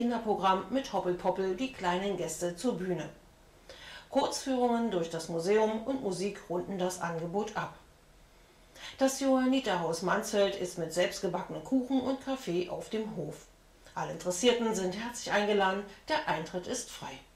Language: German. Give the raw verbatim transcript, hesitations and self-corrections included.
Kinderprogramm mit Hoppelpoppel die kleinen Gäste zur Bühne. Kurzführungen durch das Museum und Musik runden das Angebot ab. Das Johanniterhaus Mansfeld ist mit selbstgebackenen Kuchen und Kaffee auf dem Hof. Alle Interessierten sind herzlich eingeladen, der Eintritt ist frei.